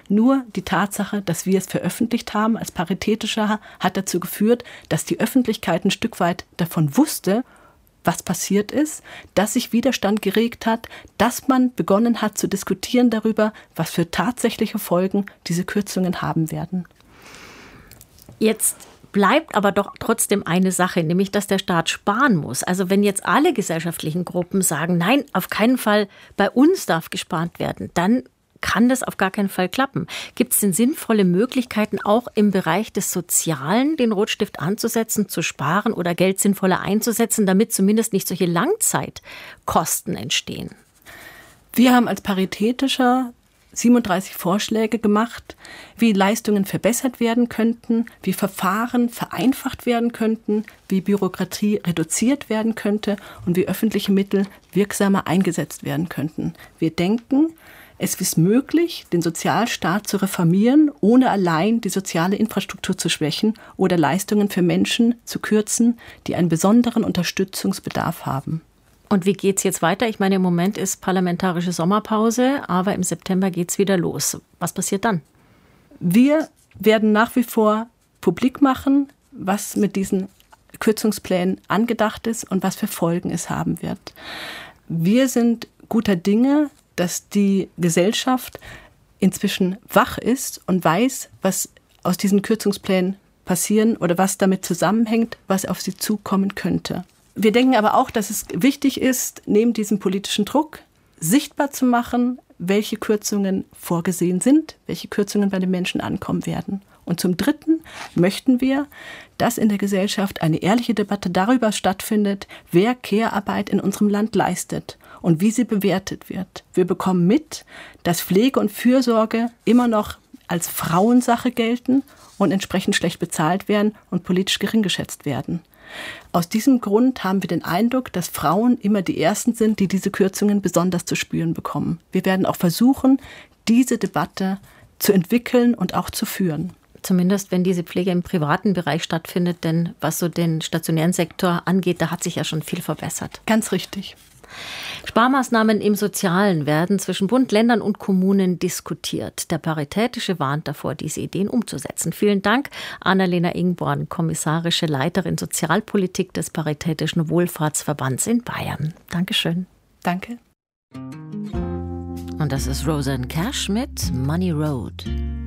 Nur die Tatsache, dass wir es veröffentlicht haben als Paritätischer, hat dazu geführt, dass die Öffentlichkeit ein Stück weit davon wusste, was passiert ist, dass sich Widerstand geregt hat, dass man begonnen hat zu diskutieren darüber, was für tatsächliche Folgen diese Kürzungen haben werden. Jetzt bleibt aber doch trotzdem eine Sache, nämlich, dass der Staat sparen muss. Also wenn jetzt alle gesellschaftlichen Gruppen sagen, nein, auf keinen Fall, bei uns darf gespart werden, dann kann das auf gar keinen Fall klappen. Gibt es denn sinnvolle Möglichkeiten, auch im Bereich des Sozialen den Rotstift anzusetzen, zu sparen oder Geld sinnvoller einzusetzen, damit zumindest nicht solche Langzeitkosten entstehen? Wir haben als Paritätischer 37 Vorschläge gemacht, wie Leistungen verbessert werden könnten, wie Verfahren vereinfacht werden könnten, wie Bürokratie reduziert werden könnte und wie öffentliche Mittel wirksamer eingesetzt werden könnten. Wir denken, es ist möglich, den Sozialstaat zu reformieren, ohne allein die soziale Infrastruktur zu schwächen oder Leistungen für Menschen zu kürzen, die einen besonderen Unterstützungsbedarf haben. Und wie geht's jetzt weiter? Ich meine, im Moment ist parlamentarische Sommerpause, aber im September geht's wieder los. Was passiert dann? Wir werden nach wie vor publik machen, was mit diesen Kürzungsplänen angedacht ist und was für Folgen es haben wird. Wir sind guter Dinge, dass die Gesellschaft inzwischen wach ist und weiß, was aus diesen Kürzungsplänen passieren oder was damit zusammenhängt, was auf sie zukommen könnte. Wir denken aber auch, dass es wichtig ist, neben diesem politischen Druck sichtbar zu machen, welche Kürzungen vorgesehen sind, welche Kürzungen bei den Menschen ankommen werden. Und zum Dritten möchten wir, dass in der Gesellschaft eine ehrliche Debatte darüber stattfindet, wer Care-Arbeit in unserem Land leistet und wie sie bewertet wird. Wir bekommen mit, dass Pflege und Fürsorge immer noch als Frauensache gelten und entsprechend schlecht bezahlt werden und politisch gering geschätzt werden. Aus diesem Grund haben wir den Eindruck, dass Frauen immer die Ersten sind, die diese Kürzungen besonders zu spüren bekommen. Wir werden auch versuchen, diese Debatte zu entwickeln und auch zu führen. Zumindest, wenn diese Pflege im privaten Bereich stattfindet, denn was so den stationären Sektor angeht, da hat sich ja schon viel verbessert. Ganz richtig. Sparmaßnahmen im Sozialen werden zwischen Bund, Ländern und Kommunen diskutiert. Der Paritätische warnt davor, diese Ideen umzusetzen. Vielen Dank, Annalena Ingborn, kommissarische Leiterin Sozialpolitik des Paritätischen Wohlfahrtsverbands in Bayern. Dankeschön. Danke. Und das ist Rosanne Cash mit Money Road.